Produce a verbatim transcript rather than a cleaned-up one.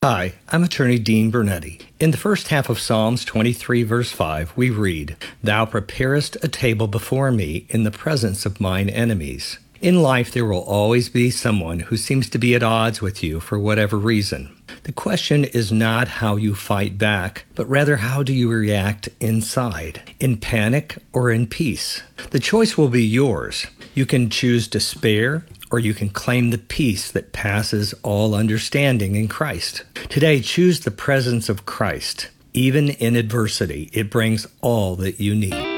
Hi, I'm attorney Dean Bernetti. In the first half of Psalms twenty-three, verse five, we read, "Thou preparest a table before me in the presence of mine enemies." In life, there will always be someone who seems to be at odds with you for whatever reason. The question is not how you fight back, but rather how do you react inside, in panic or in peace. The choice will be yours. You can choose despair, or you can claim the peace that passes all understanding in Christ. Today, choose the presence of Christ. Even in adversity, it brings all that you need.